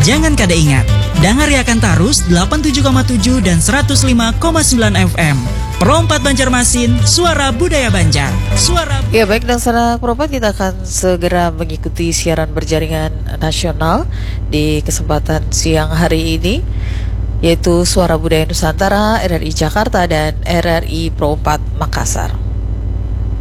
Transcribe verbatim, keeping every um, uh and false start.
Jangan kada ingat, dangariakan tarus delapan puluh tujuh koma tujuh dan seratus lima koma sembilan F M. Pro empat Banjarmasin, suara budaya Banjar. Suara Ya baik, dan sanak Pro empat, kita akan segera mengikuti siaran berjaringan nasional di kesempatan siang hari ini, yaitu Suara Budaya Nusantara R R I Jakarta dan R R I Pro empat Makassar.